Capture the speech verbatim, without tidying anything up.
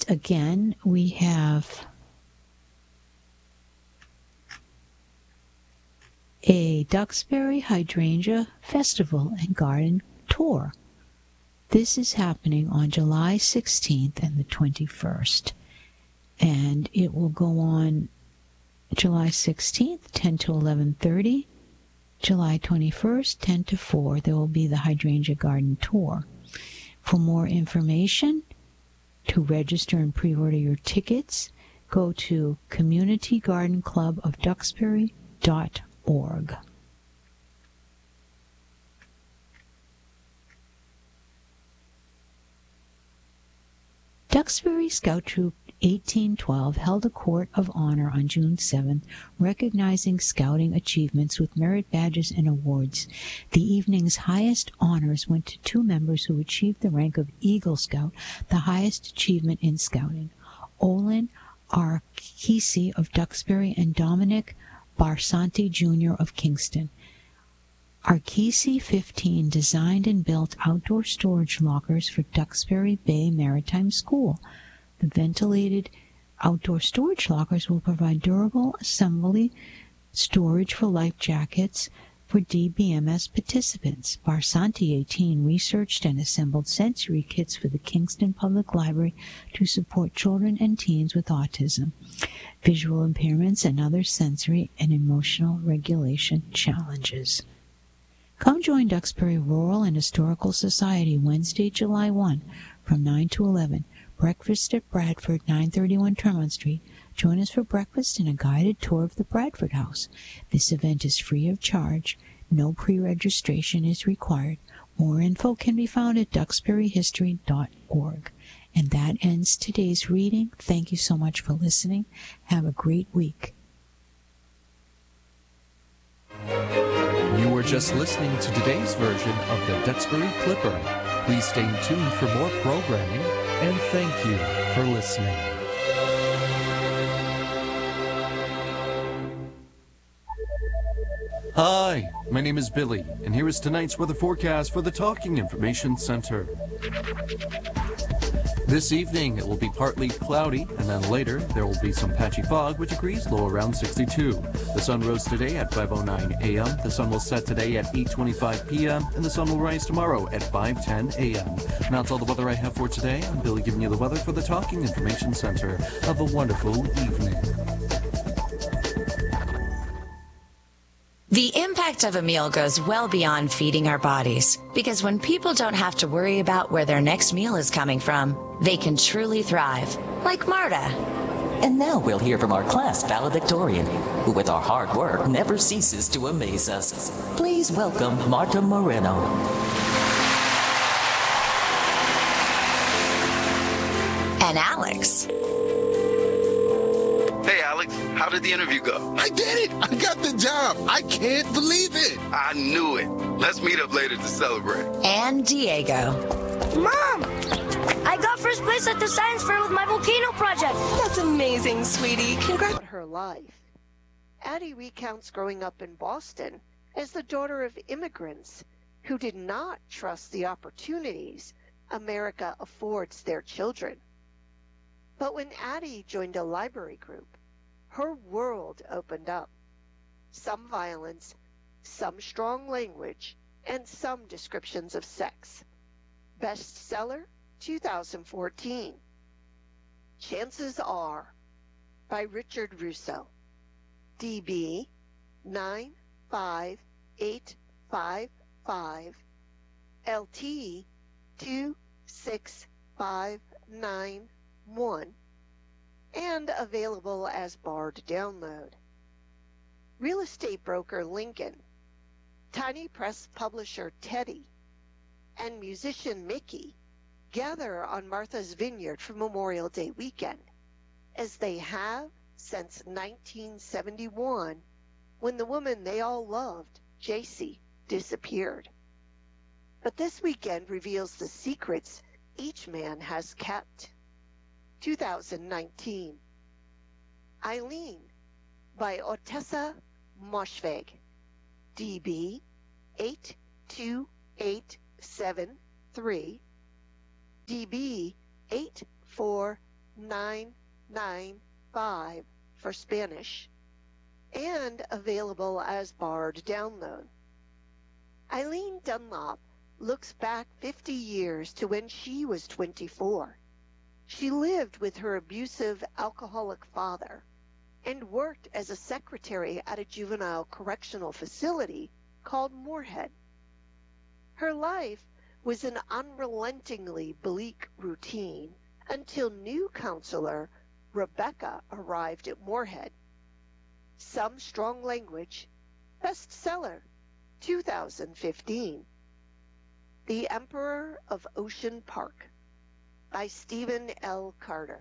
And again, we have a Duxbury Hydrangea Festival and Garden Tour. This is happening on July sixteenth and the twenty-first. And it will go on July sixteenth, ten to eleven thirty. July twenty-first, ten to four. There will be the Hydrangea Garden Tour. For more information, to register and pre-order your tickets, go to community garden club of duxbury dot org. Duxbury Scout Troop eighteen twelve held a court of honor on June seventh, recognizing scouting achievements with merit badges and awards. The evening's highest honors went to two members who achieved the rank of Eagle Scout, the highest achievement in scouting: Olin Arkesi of Duxbury and Dominic Barsanti Junior of Kingston. Arkesi fifteen designed and built outdoor storage lockers for Duxbury Bay Maritime School. The ventilated outdoor storage lockers will provide durable assembly storage for life jackets for D B M S participants. Barsanti eighteen researched and assembled sensory kits for the Kingston Public Library to support children and teens with autism, visual impairments, and other sensory and emotional regulation challenges. Come join Duxbury Rural and Historical Society Wednesday, July first from nine to eleven. Breakfast at Bradford, nine thirty-one Tremont Street. Join us for breakfast and a guided tour of the Bradford House. This event is free of charge. No pre-registration is required. More info can be found at duxbury history dot org. And that ends today's reading. Thank you so much for listening. Have a great week. You were just listening to today's version of the Duxbury Clipper. Please stay tuned for more programming, and thank you for listening. Hi, my name is Billy, and here is tonight's weather forecast for the Talking Information Center. This evening, it will be partly cloudy, and then later, there will be some patchy fog, which agrees low around sixty-two. The sun rose today at five oh nine a m, the sun will set today at eight twenty-five p m, and the sun will rise tomorrow at five ten a m And that's all the weather I have for today. I'm Billy giving you the weather for the Talking Information Center. Have a wonderful evening. The impact of a meal goes well beyond feeding our bodies, because when people don't have to worry about where their next meal is coming from, they can truly thrive, like Marta. And now we'll hear from our class valedictorian, who with our hard work never ceases to amaze us. Please welcome Marta Moreno. And Alex. Hey, Alex, how did the interview go? I did it! I got the job! I can't believe it! I knew it. Let's meet up later to celebrate. And Diego. Mom! I got first place at the science fair with my volcano project. That's amazing, sweetie. Congrats on her life. Addie recounts growing up in Boston as the daughter of immigrants who did not trust the opportunities America affords their children. But when Addie joined a library group, her world opened up. Some violence, some strong language, and some descriptions of sex. Bestseller, two thousand fourteen. Chances Are, by Richard Russo. D B nine five eight five five, L T two six five nine one, and available as barred download. Real estate broker Lincoln, tiny press publisher Teddy, and musician Mickey gather on Martha's Vineyard for Memorial Day weekend, as they have since nineteen seventy-one, when the woman they all loved, J C, disappeared. But this weekend reveals the secrets each man has kept. two thousand nineteen. Eileen by Otessa Moshveg. D B eight two eight seven three, D B eight four nine nine five for Spanish, and available as Bard download. Eileen Dunlop looks back fifty years to when she was twenty-four. She lived with her abusive, alcoholic father and worked as a secretary at a juvenile correctional facility called Moorhead. Her life was an unrelentingly bleak routine until new counselor Rebecca arrived at Moorhead. Some Strong Language, bestseller, two thousand fifteen. The Emperor of Ocean Park by Stephen L. Carter.